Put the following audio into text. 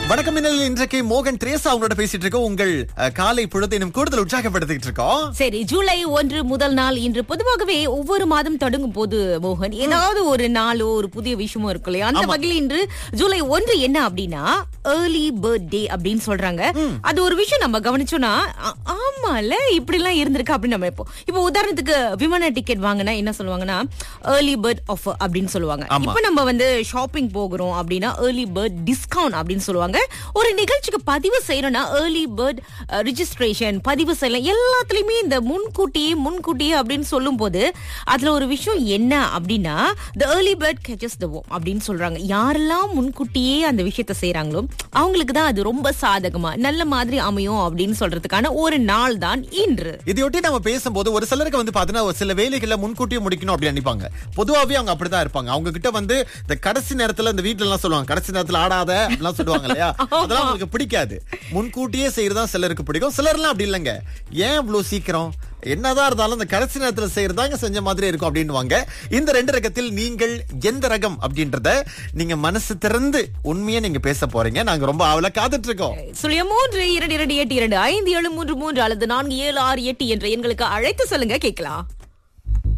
வணக்கம் மின்னலில் இன்றைக்கு மோகன் திரேசா அவங்களோட பேசிட்டு இருக்கோம். உங்கள் காலை பொழுது இன்னும் கூடுதல் உற்சாகப்படுத்திட்டு இருக்கோம். சரி, ஜூலை 1 முதல் நாள் இன்று. பொதுவாகவே ஒவ்வொரு மாதம் தொடங்கும் போது மோகன் ஏதாவது ஒரு நாளோ ஒரு புதிய விஷயமோ இருக்கும் இல்லையா? அந்த வகையில் இன்று ஜூலை 1 என்ன அப்படின்னா ஏர்லி பர்த்டே அப்படின்னு சொல்றாங்க. அது ஒரு விஷயம் நம்ம கவனிச்சோம்னா ஆமால இப்படி எல்லாம் இருந்திருக்கு அப்படின்னு நம்ம இப்போ உதாரணத்துக்கு விமான டிக்கெட் வாங்கினா என்ன சொல்லுவாங்கன்னா ஏர்லி பர்த் ஆஃபர் அப்படின்னு சொல்லுவாங்க. இப்ப நம்ம வந்து ஷாப்பிங் போகிறோம் அப்படின்னா ஏர்லி பர்த் டிஸ்கவுண்ட் அப்படின்னு சொல்லுவாங்க. ஒரு நிகழ்ச்சிக்கு பதிவு செய்யணும்னா ஏர்லி பர்த் ரிஜிஸ்ட்ரேஷன் பதிவு செய்யலாம். எல்லாத்துலயுமே இந்த முன்கூட்டியே அப்படின்னு சொல்லும் போது அதுல ஒரு விஷயம் என்ன அப்படின்னா the early bird catches the worm அப்படின்னு சொல்றாங்க. யாரெல்லாம் முன்கூட்டியே அந்த விஷயத்தை செய்யறாங்களோ அவங்களுக்கு தான் அது ரொம்ப சாதகமா நல்ல மாதிரி அமையும் அப்படின்னு சொல்றதுக்கான ஒரு நாள் தான் இன்று. இதையொட்டி நம்ம பேசும்போது ஒரு சிலருக்கு வந்து பாத்தீங்கன்னா ஒரு சில வேலைகளை முன்கூட்டியே முடிக்கணும் அப்படின்னு நினைப்பாங்க. பொதுவாவே அவங்க அப்படிதான் இருப்பாங்க. அவங்க கிட்ட வந்து இந்த கடைசி நேரத்துல இந்த வீட்டுல எல்லாம் சொல்லுவாங்க, கடைசி நேரத்துல ஆடாத எல்லாம் சொல்லுவாங்க இல்லையா? அதெல்லாம் உங்களுக்கு பிடிக்காது. முன்கூட்டியே செய்யறதா சிலருக்கு பிடிக்கும். சிலர்லாம் அப்படி இல்லைங்க, ஏன் இவ்வளவு சீக்கிரம், என்னதான் இருந்தாலும் இந்த கடைசி நேரத்துல செய்யறதாங்க செஞ்ச மாதிரி இருக்கும் அப்படின்னுவாங்க. இந்த ரெண்டு ரகத்தில் நீங்கள் எந்த ரகம் அப்படின்றத நீங்க மனசு திறந்து உண்மையா நீங்க பேச போறீங்க. நாங்க ரொம்ப ஆவலா காத்துட்டு இருக்கோம். 03 228 2 5 7 3 3 அல்லது 4 7 6 8 என்ற எண்களுக்கு அழைத்து சொல்லுங்க, கேட்கலாம்.